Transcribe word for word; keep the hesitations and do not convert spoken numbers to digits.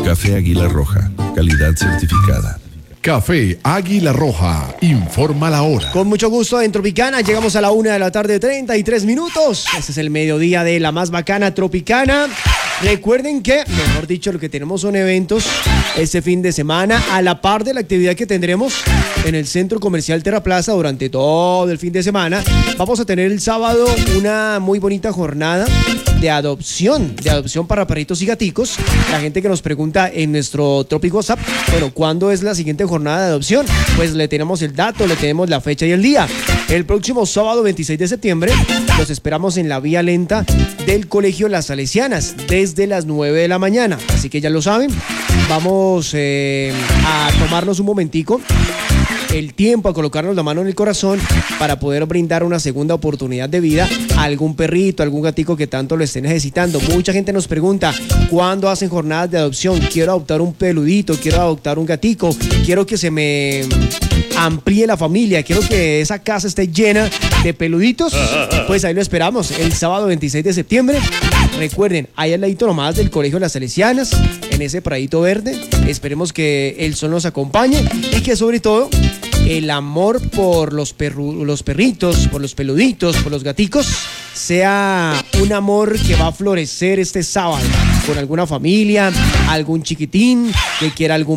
Café Águila Roja, calidad certificada. Café Águila Roja, informa la hora. Con mucho gusto en Tropicana, llegamos a la una de la tarde, treinta y tres minutos. Este es el mediodía de la más bacana Tropicana. Recuerden que, mejor dicho, lo que tenemos son eventos este fin de semana, a la par de la actividad que tendremos en el Centro Comercial Terra Plaza durante todo el fin de semana. Vamos a tener el sábado una muy bonita jornada de adopción, de adopción para perritos y gaticos. La gente que nos pregunta en nuestro Tropic WhatsApp, bueno, ¿cuándo es la siguiente jornada de adopción? Pues le tenemos el dato, le tenemos la fecha y el día. El próximo sábado veintiséis de septiembre los esperamos en la vía lenta del Colegio Las Salesianas desde las nueve de la mañana. Así que ya lo saben, vamos eh, a tomarnos un momentico, el tiempo, a colocarnos la mano en el corazón para poder brindar una segunda oportunidad de vida a algún perrito, a algún gatico que tanto lo esté necesitando. Mucha gente nos pregunta, ¿cuándo hacen jornadas de adopción? Quiero adoptar un peludito, quiero adoptar un gatico, quiero que se me amplíe la familia, quiero que esa casa esté llena de peluditos. Pues ahí lo esperamos, el sábado veintiséis de septiembre. Recuerden, ahí al ladito nomás del Colegio Las Salesianas, en ese pradito verde. Esperemos que el sol nos acompañe y que sobre todo el amor por los, perru- los perritos, por los peluditos, por los gaticos, sea un amor que va a florecer este sábado con alguna familia, algún chiquitín que quiera algún